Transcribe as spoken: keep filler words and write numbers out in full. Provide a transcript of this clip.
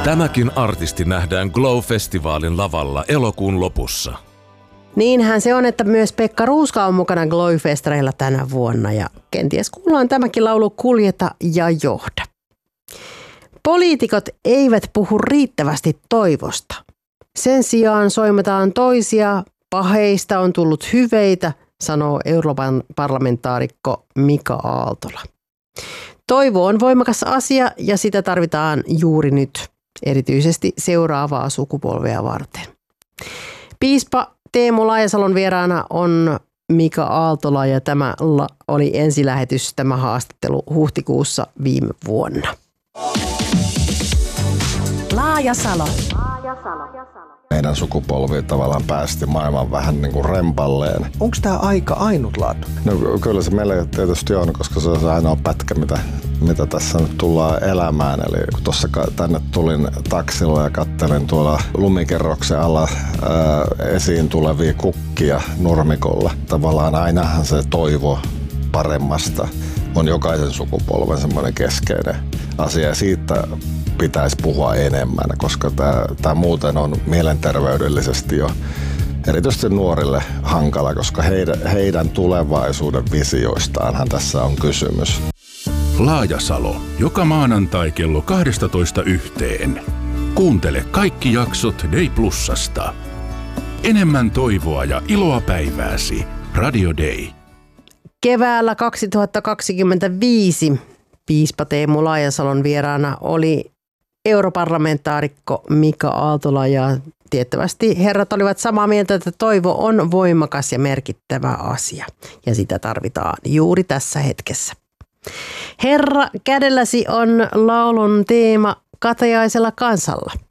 Tämäkin artisti nähdään Glow-festivaalin lavalla elokuun lopussa. Niinhän se on, että myös Pekka Ruuska on mukana Glow-festareilla tänä vuonna ja kenties kuullaan tämäkin laulu Kuljeta ja johda. Poliitikot eivät puhu riittävästi toivosta. Sen sijaan soimataan toisia, paheista on tullut hyveitä, sanoo Euroopan parlamentaarikko Mika Aaltola. Toivo on voimakas asia ja sitä tarvitaan juuri nyt, erityisesti seuraavaa sukupolvea varten. Piispa Teemu Laajasalon vieraana on Mika Aaltola ja tämä oli ensilähetys, tämä haastattelu huhtikuussa viime vuonna. Laajasalo. Meidän sukupolvi tavallaan päästi maailman vähän niin kuin rempalleen. Onko tämä aika ainutlaatuinen? No kyllä se meille tietysti on, koska se on se ainoa pätkä, mitä, mitä tässä nyt tullaan elämään. Eli kun tuossa tänne tulin taksilla ja kattelin tuolla lumikerroksen alla ää, esiin tulevia kukkia nurmikolla. Tavallaan ainahan se toivo paremmasta on jokaisen sukupolven semmoinen keskeinen asia. Ja siitä pitäisi puhua enemmän, koska tämä muuten on mielenterveydellisesti jo erityisesti nuorille hankala, koska heidän, heidän tulevaisuuden visioistaanhan tässä on kysymys. Laajasalo, joka maanantai kello kaksitoista yhteen. Kuuntele kaikki jaksot Day Plusasta. Enemmän toivoa ja iloa päivääsi. Radio Day. Keväällä kaksituhattakaksikymmentäviisi piispa Teemu Laajasalon vieraana oli europarlamentaarikko Mika Aaltola ja tiettävästi herrat olivat samaa mieltä, että toivo on voimakas ja merkittävä asia ja sitä tarvitaan juuri tässä hetkessä. Herra, kädelläsi on laulun teema Katajaisella kansalla.